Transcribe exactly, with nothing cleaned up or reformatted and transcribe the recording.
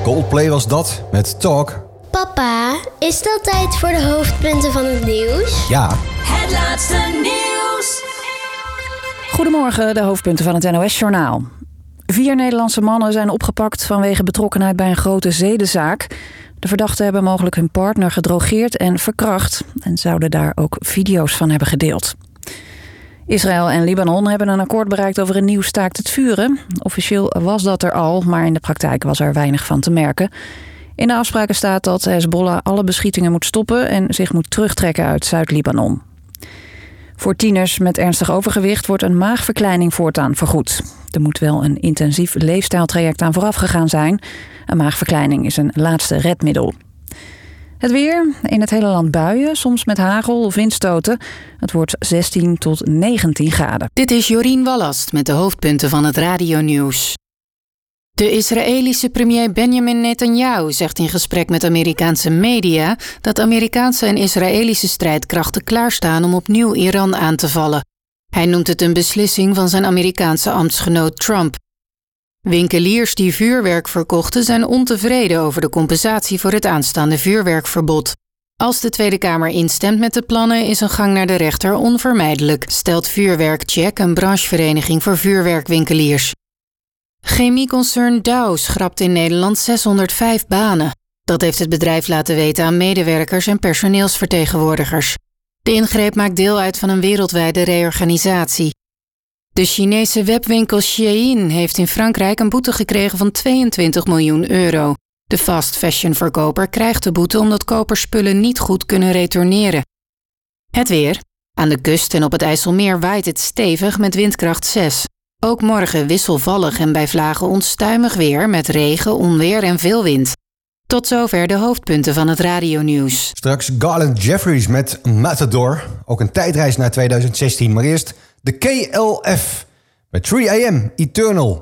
Coldplay was dat, met Talk. Papa, is dat tijd voor de hoofdpunten van het nieuws? Ja. Het laatste nieuws. Goedemorgen, de hoofdpunten van het N O S-journaal. Vier Nederlandse mannen zijn opgepakt vanwege betrokkenheid bij een grote zedenzaak. De verdachten hebben mogelijk hun partner gedrogeerd en verkracht en zouden daar ook video's van hebben gedeeld. Israël en Libanon hebben een akkoord bereikt over een nieuw staakt het vuren. Officieel was dat er al, maar in de praktijk was er weinig van te merken. In de afspraken staat dat Hezbollah alle beschietingen moet stoppen en zich moet terugtrekken uit Zuid-Libanon. Voor tieners met ernstig overgewicht wordt een maagverkleining voortaan vergoed. Er moet wel een intensief leefstijltraject aan vooraf gegaan zijn. Een maagverkleining is een laatste redmiddel. Het weer, in het hele land buien, soms met hagel of windstoten. Het wordt zestien tot negentien graden. Dit is Jorien Wallast met de hoofdpunten van het radionieuws. De Israëlische premier Benjamin Netanyahu zegt in gesprek met Amerikaanse media dat Amerikaanse en Israëlische strijdkrachten klaarstaan om opnieuw Iran aan te vallen. Hij noemt het een beslissing van zijn Amerikaanse ambtsgenoot Trump. Winkeliers die vuurwerk verkochten zijn ontevreden over de compensatie voor het aanstaande vuurwerkverbod. Als de Tweede Kamer instemt met de plannen is een gang naar de rechter onvermijdelijk, stelt Vuurwerkcheck, een branchevereniging voor vuurwerkwinkeliers. Chemieconcern Dow schrapt in Nederland zeshonderdvijf banen. Dat heeft het bedrijf laten weten aan medewerkers en personeelsvertegenwoordigers. De ingreep maakt deel uit van een wereldwijde reorganisatie. De Chinese webwinkel Shein heeft in Frankrijk een boete gekregen van tweeëntwintig miljoen euro. De fast fashion verkoper krijgt de boete omdat kopers spullen niet goed kunnen retourneren. Het weer. Aan de kust en op het IJsselmeer waait het stevig met windkracht zes. Ook morgen wisselvallig en bij vlagen onstuimig weer met regen, onweer en veel wind. Tot zover de hoofdpunten van het radionieuws. Straks Garland Jeffries met Matador. Ook een tijdreis naar tweeduizend zestien, maar eerst de K L F met drie A M Eternal.